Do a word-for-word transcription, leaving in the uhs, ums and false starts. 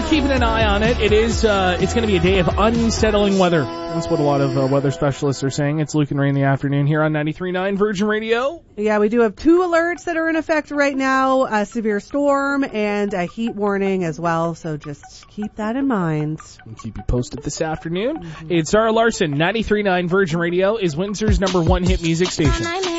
keeping an eye on it. It is, uh, it's going to be a day of unsettling weather. That's what a lot of uh, weather specialists are saying. It's Luke and Ray in the afternoon here on ninety-three point nine Virgin Radio. Yeah, we do have two alerts that are in effect right now, a severe storm and a heat warning as well, so just keep that in mind. We'll keep you posted this afternoon. Mm-hmm. It's Zara Larson. ninety-three point nine Virgin Radio is Windsor's number one hit music station.